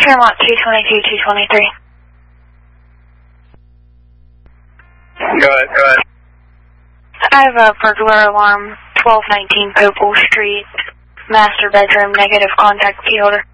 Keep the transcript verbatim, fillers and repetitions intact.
Fairmont two twenty-two, two twenty-three. Go ahead, go ahead. I have a burglar alarm, twelve nineteen Popol Street, master bedroom, negative contact key holder.